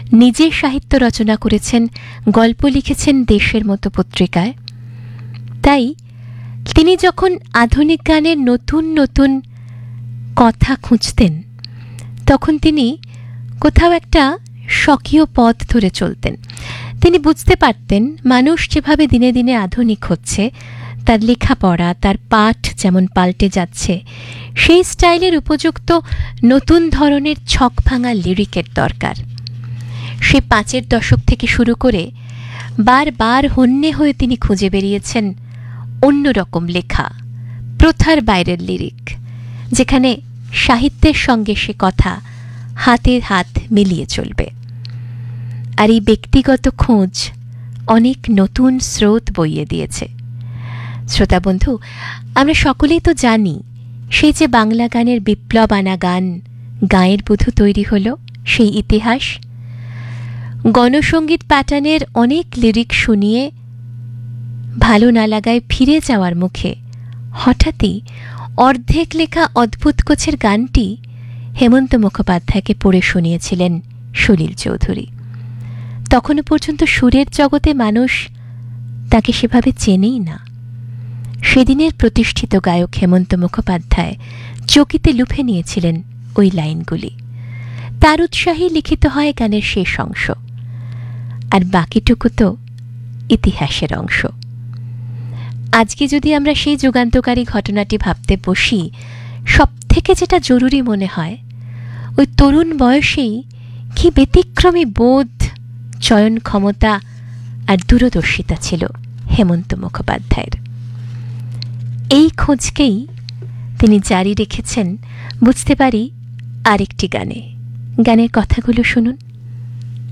নিজে সাহিত্য রচনা করেছেন, গল্প লিখেছেন দেশের মতো পত্রিকায়। তাই তিনি যখন আধুনিক গানের নতুন নতুন কথা খুঁজতেন, তখন তিনি কোথাও একটা স্বকীয় পথ ধরে চলতেন। তিনি বুঝতে পারতেন মানুষ যেভাবে দিনে দিনে আধুনিক হচ্ছে, তার লেখাপড়া, তার পাঠ যেমন পাল্টে যাচ্ছে, সেই স্টাইলের উপযুক্ত নতুন ধরনের ছক ভাঙা লিরিকের দরকার। সে ৫-এর দশক থেকে শুরু করে বারবার হন্যে হয়ে তিনি খুঁজে বেরিয়েছেন অন্যরকম লেখা, প্রথার বাইরের লিরিক, যেখানে সাহিত্যের সঙ্গে সে কথা হাতে হাত মিলিয়ে চলবে। আর এই ব্যক্তিগত খোঁজ অনেক নতুন স্রোত বইয়ে দিয়েছে। শ্রোতা বন্ধু, আমরা সকলেই তো জানি সেই যে বাংলা গানের বিপ্লব আনা গান, গায়ের বুধু তৈরি হলো, সেই ইতিহাস। গণসঙ্গীত প্যাটার্নের অনেক লিরিক শুনিয়ে ভালো না লাগায় ফিরে যাওয়ার মুখে হঠাৎই অর্ধেক লেখা অদ্ভুত কোচের গানটি হেমন্ত মুখোপাধ্যায়কে পড়ে শুনিয়েছিলেন সলিল চৌধুরী। তখনও পর্যন্ত সুরের জগতে মানুষ তাকে সেভাবে চেনেই না। সেদিনের প্রতিষ্ঠিত গায়ক হেমন্ত মুখোপাধ্যায় চকিতে লুফে নিয়েছিলেন ওই লাইনগুলি। তার উৎসাহে লিখিত হয় গানের শেষ অংশ, আর বাকিটুকু তো ইতিহাসের অংশ। আজকে যদি আমরা সেই যুগান্তকারী ঘটনাটি ভাবতে বসি, সব থেকে যেটা জরুরি মনে হয়, ওই তরুণ বয়সেই কি ব্যতিক্রমী বোধ, চয়ন ক্ষমতা আর দূরদর্শিতা ছিল হেমন্ত মুখোপাধ্যায়ের। এই খোঁজকেই তিনি জারি রেখেছেন বুঝতে পারি আরেকটি গানে। গানের কথাগুলো শুনুন।